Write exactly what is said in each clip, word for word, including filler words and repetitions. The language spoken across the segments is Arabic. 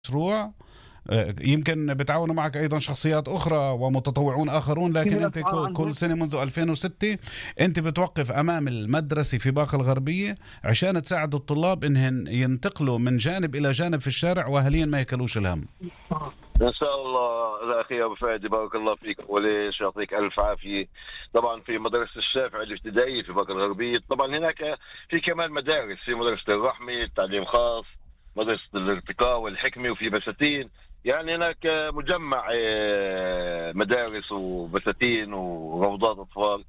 مشروع يمكن بتعاونوا معك أيضا شخصيات أخرى ومتطوعون آخرون، لكن أنت كل سنة منذ ألفين وستة أنت بتوقف أمام المدرسة في باقة الغربية عشان تساعد الطلاب إنهم ينتقلوا من جانب إلى جانب في الشارع وأهليا ما يكلوش الهم. ان شاء الله. الاخي ابو فادي بارك الله فيك، وليش يعطيك الف عافيه. طبعا في مدرسه الشافعي الابتدائيه في باقة الغربيه، طبعا هناك في كمان مدارس، في مدرسه الرحمه التعليم خاص، مدرسه الارتقاء والحكمه، وفي بساتين. يعني هناك مجمع مدارس وبساتين وروضات اطفال.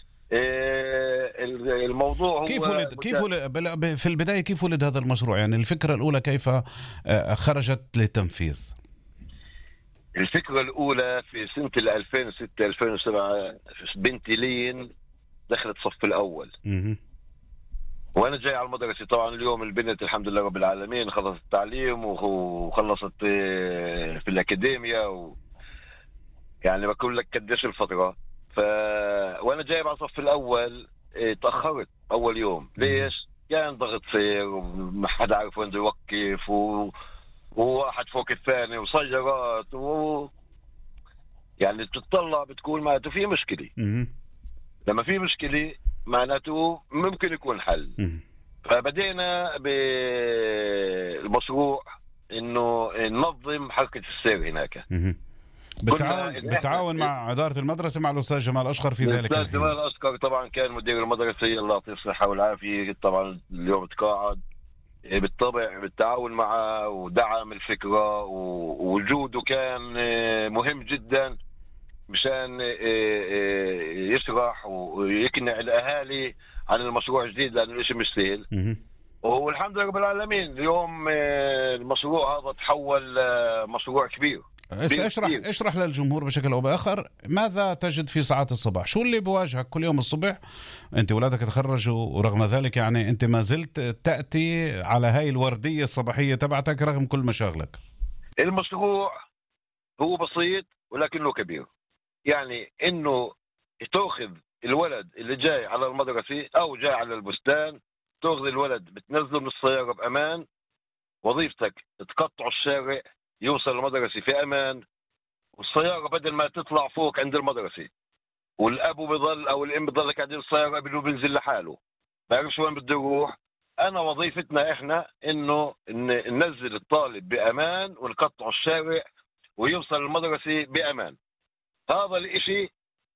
الموضوع هو كيف ولد كيف ولد في البدايه كيف ولد هذا المشروع؟ يعني الفكره الاولى كيف خرجت للتنفيذ؟ الفكره الاولى في سنه ألفين وستة ألفين وسبعة بنتي لين دخلت صف الاول. م- وانا جاي على المدرسه. طبعا اليوم البنت الحمد لله رب العالمين خلصت التعليم وخلصت في الاكاديميه و... يعني بقول لك قديش الفتره. ف وانا جايب على الصف الاول تاخرت اول يوم. ليش؟ كان ضغط سير وما حدا عارف وين بده يوقف و... وواحد فوق الثاني وسيارات و يعني بتطلع بتكون معناته في مشكله. م- لما في مشكله معناته ممكن يكون حل. م- فبدينا بالمشروع انه ننظم حركه السير هناك. م- بالتعاون بالتعاون مع إدارة المدرسة مع الأستاذ جمال أشقر في ذلك الأستاذ جمال أشقر طبعا كان مدير المدرسة، الله يعطيه الصحة والعافية. طبعا اليوم تقاعد. بالطبع بالتعاون معه ودعم الفكرة، ووجوده كان مهم جدا مشان يشرح ويقنع الأهالي عن المشروع الجديد، لأنه الشيء مش سهل. والحمد لله رب العالمين اليوم المشروع هذا تحول مشروع كبير. اشرح اشرح للجمهور بشكل او باخر ماذا تجد في ساعات الصباح، شو اللي بواجهك كل يوم الصبح؟ انت اولادك تخرجوا ورغم ذلك يعني انت ما زلت تاتي على هاي الورديه الصباحيه تبعتك رغم كل مشاغلك. المشروع هو بسيط ولكنه كبير. يعني انه تاخذ الولد اللي جاي على المدرسه او جاي على البستان، تاخذ الولد بتنزله من السياره بامان، وظيفتك تقطع الشارع يوصل المدرسة في أمان، والسيارة بدل ما تطلع فوق عند المدرسة والأبو بضل أو الأم بضل قاعدين السيارة ابنه بينزل لحاله ما يعرفش وين بده يروح. أنا وظيفتنا إحنا إنه ننزل الطالب بأمان ونقطع الشارع ويوصل المدرسة بأمان. هذا الإشي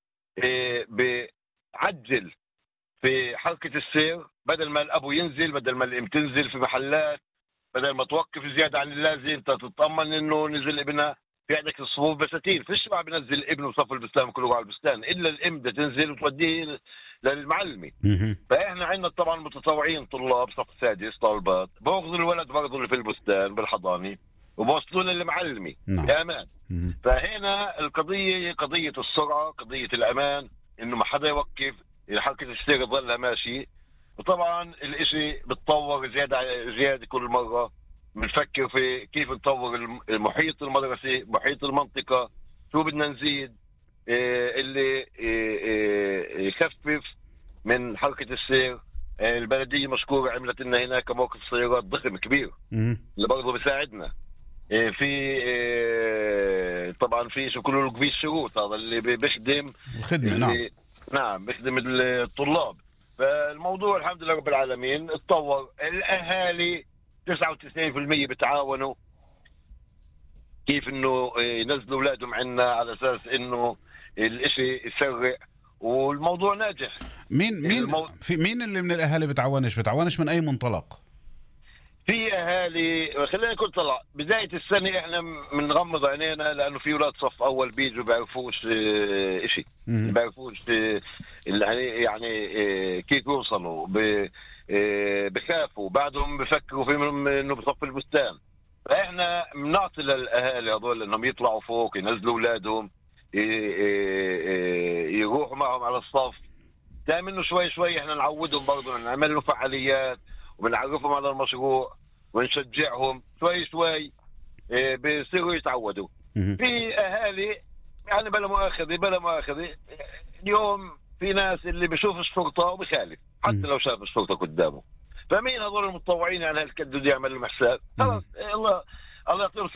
بعجل في حركة السير، بدل ما الأبو ينزل، بدل ما الأم تنزل في محلات، بدل ما توقف زياده عن اللازم. انت تطمن انه نزل ابنها. في عندك الصفوف بساتين، فيش ما بنزل ابنه صف البستان كله على البستان، الا الام بدها تنزل وتوديه للمعلمه. فاحنا عندنا طبعا متطوعين طلاب صف سادس طالبات باخذوا الولد برضه اللي في البستان بالحضانه وبوصلوا للمعلمه بامان. فهنا القضيه قضيه السرعه، قضيه الامان، انه ما حدا يوقف، حركه السير تظلها ماشي. وطبعا الاشي بتطور زيادة زيادة كل مرة. بنفكر في كيف نطور المحيط المدرسي، محيط المنطقة، شو بدنا نزيد اللي يخفف من حركة السير. البلدية مشكورة عملت لنا هناك موقف سيارات ضخم كبير اللي برضه بيساعدنا. في طبعا في شو كله في الشروط هذا اللي بيخدم الخدمة. نعم نعم بيخدم الطلاب. فالموضوع الحمد لله رب العالمين اتطور. الاهالي تسعة وتسعين بالمئة بتعاونوا كيف انه ينزلوا اولادهم عنا على اساس انه الاشي يسرع والموضوع ناجح. مين مين المو... في مين اللي من الاهالي بتعاونش بتعاونش من اي منطلق؟ في اهالي خلينا نقول طلع بدايه السنه احنا بنغمض عينينا لانه في اولاد صف اول بيجوا بيعرفوش شيء، بيعرفوش يعني كيف يوصلوا، بخافوا بعدهم بفكروا في انه بصف البستان. فاحنا بنعطي للاهالي هذول انهم يطلعوا فوق ينزلوا اولادهم يروحوا معهم على الصف. دائما انه شوي شوي احنا نعودهم برضه، نعمل له فعاليات وبنعرفهم على المشروع ونشجعهم شوي شوي بيصيروا يتعودوا. في اهالي يعني بلا مؤاخذه بلا مؤاخذه اليوم في ناس اللي بيشوف الشرطه وبخالف حتى لو شاف الشرطه قدامه. فمين هذول المتطوعين يعني هالقد بده يعمل لهم حساب؟ خلاص الله الله يعطيهم